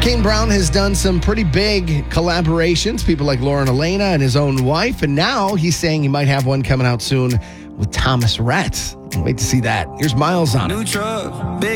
Kane Brown has done some pretty big collaborations, people like Lauren Elena and his own wife, and now he's saying he might have one coming out soon with Thomas Rhett. Wait to see that. Here's Miles on it. New truck, big